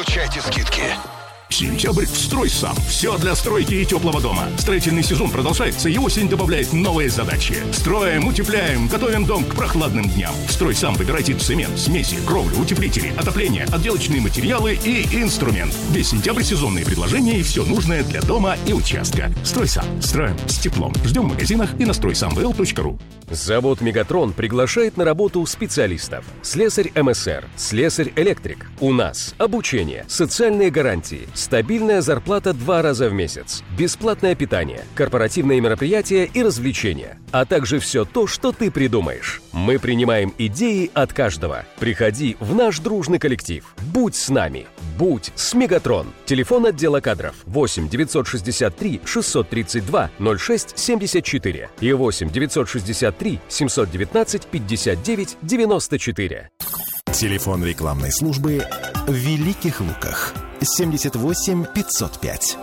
Получайте скидки. Сентябрь в «Стройсам». Все для стройки и теплого дома. Строительный сезон продолжается, и осень добавляет новые задачи. Строим, утепляем, готовим дом к прохладным дням. В «Стройсам» выбирайте цемент, смеси, кровлю, утеплители, отопление, отделочные материалы и инструмент. Весь сентябрь сезонные предложения и все нужное для дома и участка. «Стройсам». Строим с теплом. Ждем в магазинах и на стройсамвл.ру. Завод «Мегатрон» приглашает на работу специалистов. Слесарь МСР, слесарь-электрик. У нас обучение, социальные гарантии, стабильная зарплата 2 раза в месяц, бесплатное питание, корпоративные мероприятия и развлечения, а также все то, что ты придумаешь. Мы принимаем идеи от каждого. Приходи в наш дружный коллектив. Будь с нами. Будь с «Мегатрон». Телефон отдела кадров 8 963 632 06 74 и 8 963 719 59 94. Телефон рекламной службы в Великих Луках 78 505.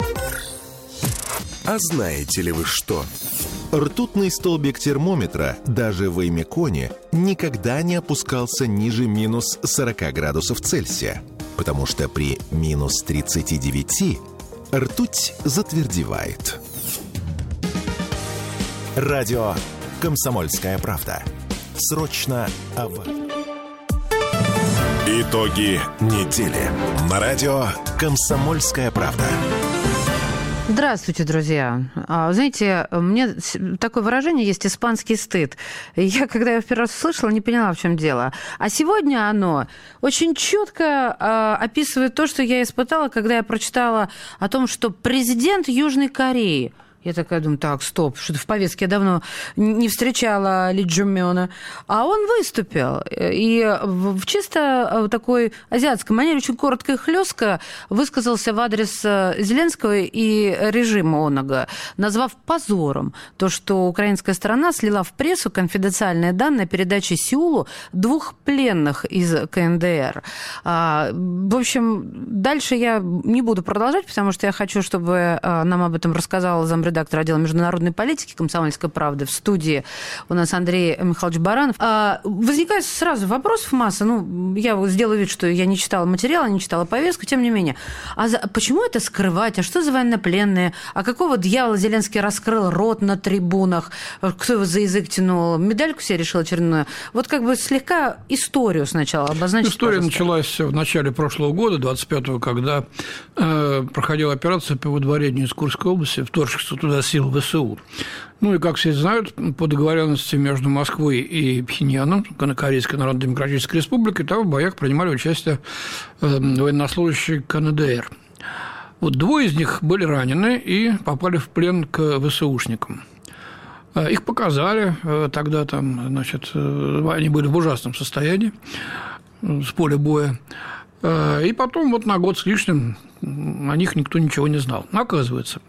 А знаете ли вы что? Ртутный столбик термометра даже в Эймеконе никогда не опускался ниже минус 40 градусов Цельсия, потому что при минус 39 ртуть затвердевает. Радио «Комсомольская правда». Срочно Итоги недели. На радио «Комсомольская правда». Здравствуйте, друзья. Знаете, у меня такое выражение есть — испанский стыд. Я, когда я в первый раз услышала, не поняла, в чем дело. А сегодня оно очень четко описывает то, что я испытала, когда я прочитала о том, что президент Южной Кореи... Я такая думаю, так, стоп, что-то в повестке я давно не встречала Ли Чжун-мёна. А он выступил. И в чисто такой азиатской манере, очень коротко и хлестко высказался в адрес Зеленского и режима оного, назвав позором то, что украинская сторона слила в прессу конфиденциальные данные о передаче Сеулу 2 пленных из КНДР. В общем, дальше я не буду продолжать, потому что я хочу, чтобы нам об этом рассказал замредактор отдела международной политики «Комсомольской правды». В студии у нас Андрей Михайлович Баранов. Возникает сразу вопросов масса. Я сделаю вид, что я не читала материал, не читала повестку, тем не менее. Почему это скрывать? А что за военнопленные? А какого дьявола Зеленский раскрыл рот на трибунах? Кто его за язык тянул? Медальку себе решил очередную? Вот как бы слегка историю сначала обозначить. История началась в начале прошлого года, 25-го, когда проходила операция по выдворению из Курской области, вторгшихся туда сил ВСУ. И, как все знают, по договоренности между Москвой и Пхеньяном, Корейской Народно-Демократической Республикой, там в боях принимали участие военнослужащие КНДР. 2 из них были ранены и попали в плен к ВСУшникам. Их показали тогда, они были в ужасном состоянии с поля боя. И потом на год с лишним о них никто ничего не знал. Оказывается,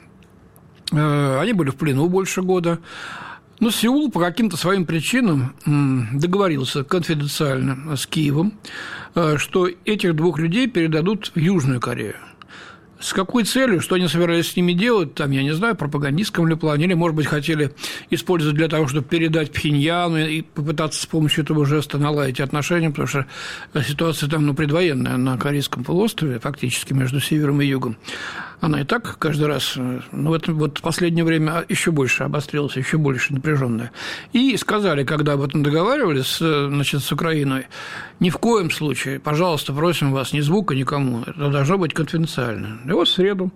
они были в плену больше года. Но Сеул по каким-то своим причинам договорился конфиденциально с Киевом, что этих 2 людей передадут в Южную Корею. С какой целью, что они собирались с ними делать, я не знаю, в пропагандистском ли плане, или, может быть, хотели использовать для того, чтобы передать Пхеньяну и попытаться с помощью этого жеста наладить отношения, потому что ситуация там, предвоенная на Корейском полуострове, фактически между севером и югом. Она и так каждый раз, в последнее время еще больше обострилась, еще больше напряженная. И сказали, когда об этом договаривались, с Украиной, ни в коем случае, пожалуйста, просим вас, ни звука никому, это должно быть конфиденциально. И в среду,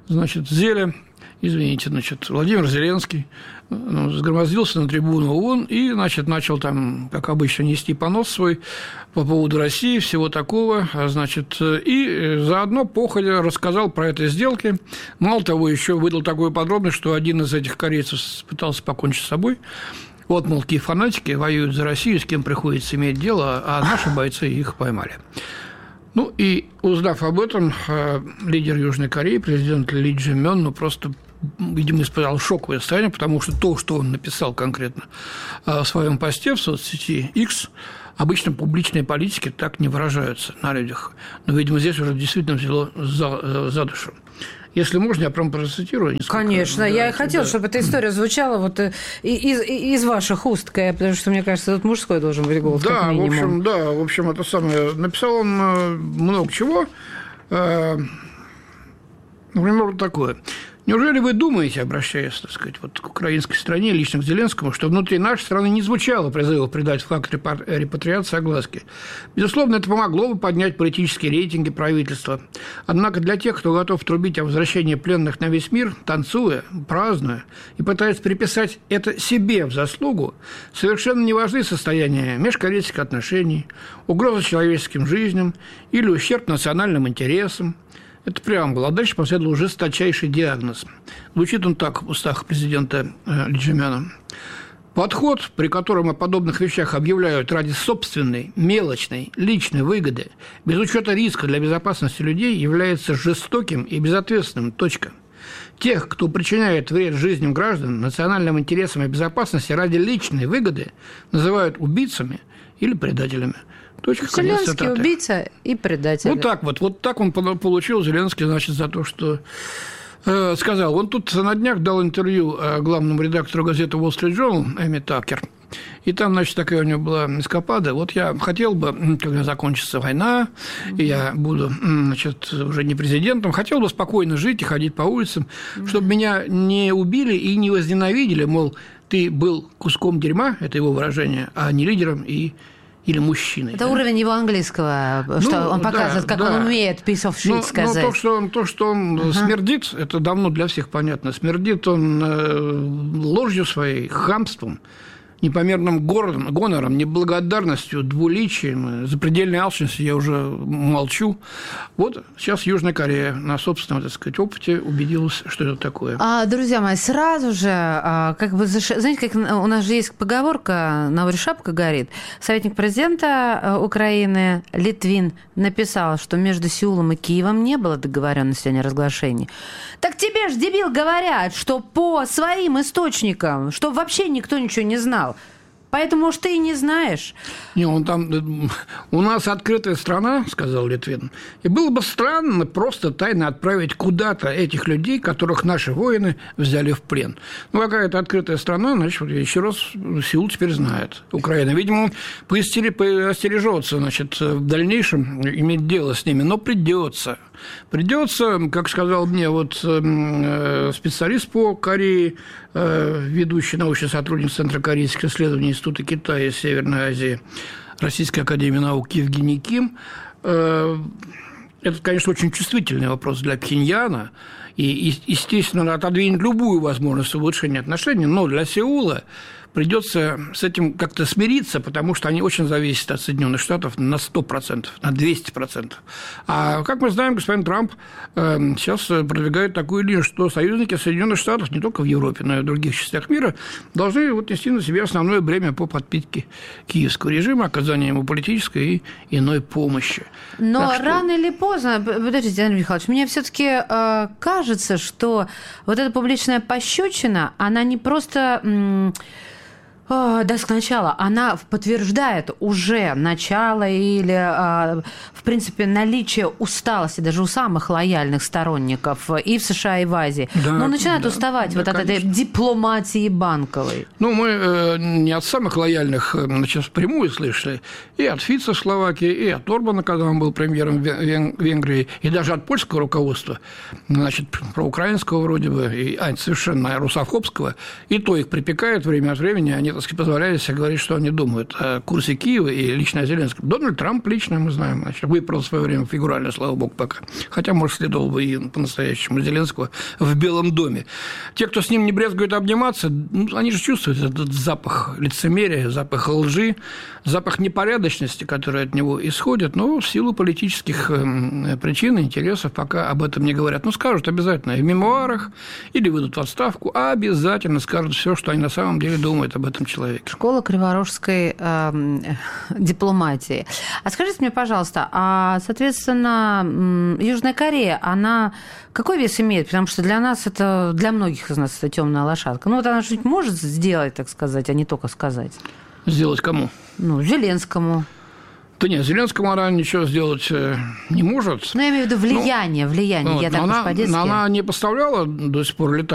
Владимир Зеленский сгромоздился на трибуну ООН и, начал там, как обычно, нести понос свой по поводу России, всего такого, и заодно походя рассказал про эти сделки. Мало того, еще выдал такую подробность, что один из этих корейцев пытался покончить с собой. Мол, какие фанатики воюют за Россию, с кем приходится иметь дело, а наши бойцы их поймали. И узнав об этом, лидер Южной Кореи, президент Ли Чжун-мён, просто, видимо, испытал шоковое состояние, потому что то, что он написал конкретно в своем посте в соцсети X, обычно публичные политики так не выражаются на людях. Но, видимо, здесь уже действительно взяло за душу. Если можно, я прям процитирую. Конечно, я и хотела, чтобы эта история звучала из ваших уст, потому что, мне кажется, тут мужской должен быть голос, как минимум. В общем, это самое. Написал он много чего. Например, вот такое. Неужели вы думаете, обращаясь, так сказать, вот к украинской стране, лично к Зеленскому, что внутри нашей страны не звучало призывов придать факт репатриации огласке? Безусловно, это помогло бы поднять политические рейтинги правительства. Однако для тех, кто готов трубить о возвращении пленных на весь мир, танцуя, празднуя и пытаясь приписать это себе в заслугу, совершенно не важны состояния межкорейских отношений, угроза человеческим жизням или ущерб национальным интересам. Это преамбула. А дальше последовал жесточайший диагноз. Звучит он так в устах президента Лиджимяна. Подход, при котором о подобных вещах объявляют ради собственной, мелочной, личной выгоды, без учета риска для безопасности людей, является жестоким и безответственным. Точка. Тех, кто причиняет вред жизням граждан, национальным интересам и безопасности ради личной выгоды, называют убийцами или предателями. Точка, Зеленский убийца и предатель. Вот так он получил, Зеленский, значит, за то, что сказал. Он тут на днях дал интервью главному редактору газеты Wall Street Journal Эми Такер. И там, значит, такая у него была эскапада. Вот я хотел бы, когда закончится война, и я буду, значит, уже не президентом, хотел бы спокойно жить и ходить по улицам, чтобы меня не убили и не возненавидели, мол, ты был куском дерьма, это его выражение, а не лидером или мужчиной. Это уровень его английского, что он показывает, как он умеет piece of shit сказать. То, что он смердит, это давно для всех понятно. Смердит он ложью своей, хамством, непомерным гонором, неблагодарностью, двуличием, запредельной алчностью, я уже молчу. Вот сейчас Южная Корея на собственном, так сказать, опыте убедилась, что это такое. Друзья мои, сразу же, знаете, как у нас же есть поговорка «на море шапка горит». Советник президента Украины Литвин написал, что между Сеулом и Киевом не было договоренности о неразглашении. Так тебе ж, дебил, говорят, что по своим источникам, что вообще никто ничего не знал. Поэтому уж ты и не знаешь. Не, он там... У нас открытая страна, сказал Литвин, и было бы странно просто тайно отправить куда-то этих людей, которых наши воины взяли в плен. Ну, какая-то открытая страна, значит, еще раз, Сеул теперь знает. Украина. Видимо, поостережется, значит, в дальнейшем иметь дело с ними, но придется. Придется, как сказал мне вот специалист по Корее, ведущий научный сотрудник Центра корейских исследований Института Китая и Северной Азии Российской академии наук Евгений Ким. Это, конечно, очень чувствительный вопрос для Пхеньяна, и, естественно, отодвинет любую возможность улучшения отношений, но для Сеула придется с этим как-то смириться, потому что они очень зависят от Соединенных Штатов на 100%, на 200%. А, как мы знаем, господин Трамп сейчас продвигает такую линию, что союзники Соединенных Штатов не только в Европе, но и в других частях мира должны вот нести на себе основное бремя по подпитке киевского режима, оказанию ему политической и иной помощи. Но рано или поздно, подождите, Андрей Михайлович, мне все-таки кажется, что вот эта публичная пощечина, она не просто... Да, сначала она подтверждает уже начало или, в принципе, наличие усталости даже у самых лояльных сторонников и в США, и в Азии. Да, но начинают уставать от этой дипломатии банковой. Ну, мы не от самых лояльных, значит, впрямую слышали. И от Фица в Словакии, и от Орбана, когда он был премьером Венгрии, и даже от польского руководства, значит, проукраинского вроде бы, и совершенно русофобского. И то их припекает время от времени, они позволяют себе говорить, что они думают о курсе Киева и лично о Зеленском. Дональд Трамп лично, мы знаем, значит, выпорол в свое время фигурально, слава богу, пока. Хотя, может, следовало бы и по-настоящему Зеленского в Белом доме. Те, кто с ним не брезгует обниматься, они же чувствуют этот запах лицемерия, запах лжи, запах непорядочности, который от него исходит, но в силу политических причин и интересов пока об этом не говорят. Ну, скажут обязательно и в мемуарах, или выйдут в отставку, а обязательно скажут все, что они на самом деле думают об этом человеке. Школа криворожской дипломатии. А скажите мне, пожалуйста, соответственно, Южная Корея, она какой вес имеет? Потому что для нас это, для многих из нас это темная лошадка. Ну, вот она что-нибудь может сделать, так сказать, а не только сказать. Сделать кому? Ну, Зеленскому. Да нет, Зеленскому она ничего сделать не может. Ну, я имею в виду влияние, я так уж по-детски. Она не поставляла до сих пор летать